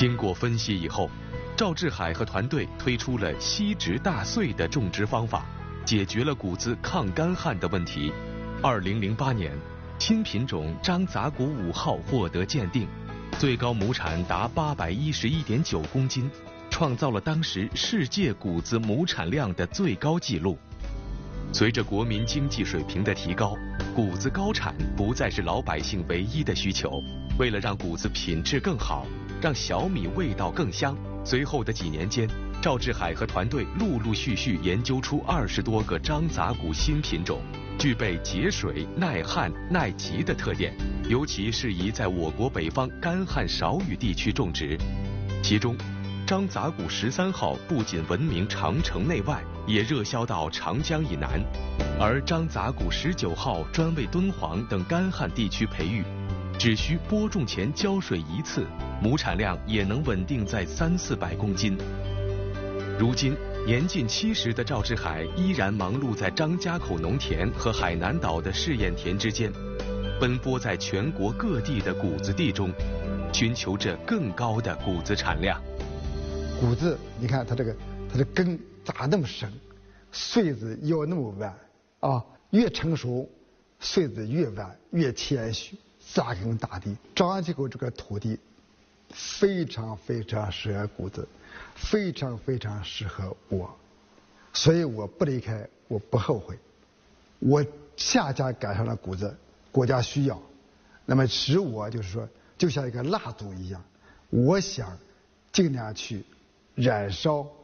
经过分析以后，赵志海和团队推出了稀植大穗的种植方法，解决了谷子抗干旱的问题。2008年，新品种张杂谷5号获得鉴定，最高亩产达811.9公斤，创造了当时世界谷子亩产量的最高纪录。随着国民经济水平的提高，谷子高产不再是老百姓唯一的需求。为了让谷子品质更好，让小米味道更香，随后的几年间，赵志海和团队陆陆续续研究出20多个张杂谷新品种，具备节水、耐旱、耐急的特点，尤其适宜在我国北方干旱少雨地区种植。其中，张杂谷13号不仅闻名长城内外，也热销到长江以南，而张杂谷19号专为敦煌等干旱地区培育，只需播种前浇水1次，亩产量也能稳定在300-400公斤。如今年近70的赵志海依然忙碌在张家口农田和海南岛的试验田之间，奔波在全国各地的谷子地中，寻求着更高的谷子产量。 谷子，你看它的根咋那么深，穗子要那么弯啊？越成熟，穗子越弯越谦虚，扎根大地。张家口这个土地非常非常适合谷子，非常非常适合我，所以我不离开，我不后悔。我下家赶上了谷子，国家需要，那么使我就是说，就像一个蜡烛一样，我想尽量去燃烧